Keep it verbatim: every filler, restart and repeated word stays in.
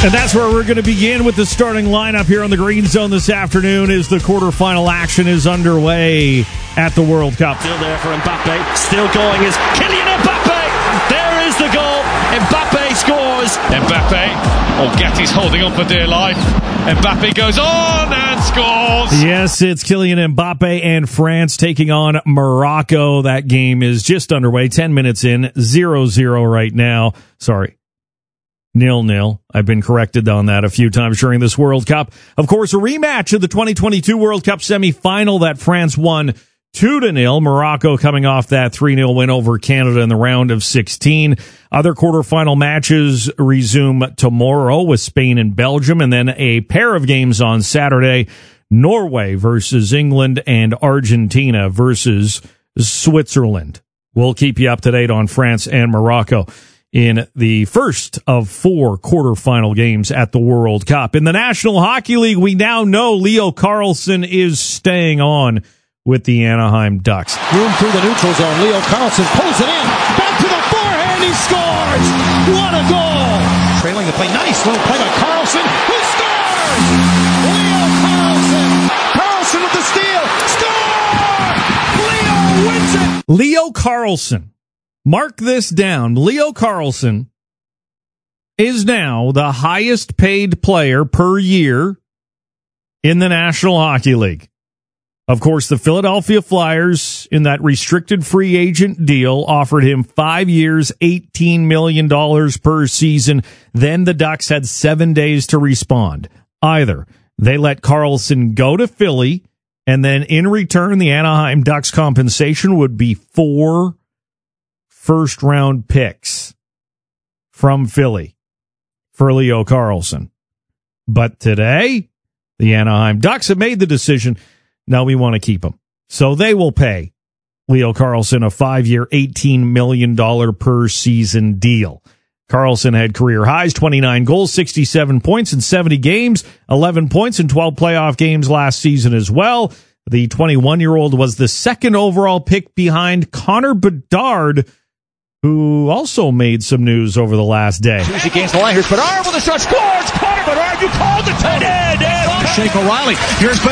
And that's where we're going to begin with the starting lineup here on the Green Zone this afternoon as the quarterfinal action is underway at the World Cup. Still there for Mbappe. Still going is Kylian Mbappe. There is the goal. Mbappe scores. Mbappe. Oh, Getty's holding on for dear life. Mbappe goes on and scores. Yes, it's Kylian Mbappe and France taking on Morocco. That game is just underway. Ten minutes in. zero zero right now. Sorry. Nil-nil. I've been corrected on that a few times during this World Cup. Of course, a rematch of the twenty twenty-two World Cup semifinal that France won two to nil. Morocco coming off that three nil win over Canada in the round of sixteen. Other quarterfinal matches resume tomorrow with Spain and Belgium, and then a pair of games on Saturday. Norway versus England and Argentina versus Switzerland. We'll keep you up to date on France and Morocco in the first of four quarterfinal games at the World Cup. In the National Hockey League, we now know Leo Carlsson is staying on with the Anaheim Ducks. Room through the neutral zone. Leo Carlsson pulls it in. Back to the forehand. He scores. What a goal. Trailing the play. Nice little play by Carlsson, who scores. Leo Carlsson. Carlsson with the steal. Score. Leo wins it. Leo Carlsson. Mark this down. Leo Carlsson is now the highest paid player per year in the National Hockey League. Of course, the Philadelphia Flyers, in that restricted free agent deal, offered him five years, eighteen million dollars per season. Then the Ducks had seven days to respond. Either they let Carlsson go to Philly, and then in return, the Anaheim Ducks compensation would be four first round picks from Philly for Leo Carlsson. But today, the Anaheim Ducks have made the decision. Now we want to keep him. So they will pay Leo Carlsson a five-year, eighteen million dollars per season deal. Carlsson had career highs, twenty-nine goals, sixty-seven points in seventy games, eleven points in twelve playoff games last season as well. The twenty-one-year-old was the second overall pick behind Connor Bedard, who also made some news over the last day. He's against the line. Here's Bedard with a shot. Scores. Connor Bedard, you called it, Tony. Dead, dead. Shake O'Reilly. Here's Bedard.